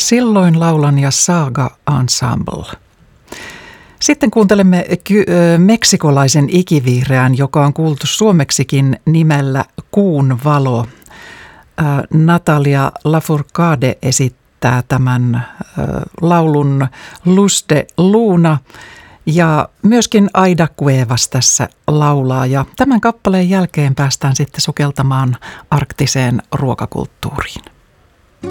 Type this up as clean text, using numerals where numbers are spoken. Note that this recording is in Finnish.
Silloin laulan ja Saga Ensemble. Sitten kuuntelemme meksikolaisen ikivihreän, joka on kuultu suomeksikin nimellä Kuun valo. Natalia Lafourcade esittää tämän laulun Luz de Luna ja myöskin Aida Cuevas tässä laulaa. Ja tämän kappaleen jälkeen päästään sitten sukeltamaan arktiseen ruokakulttuuriin.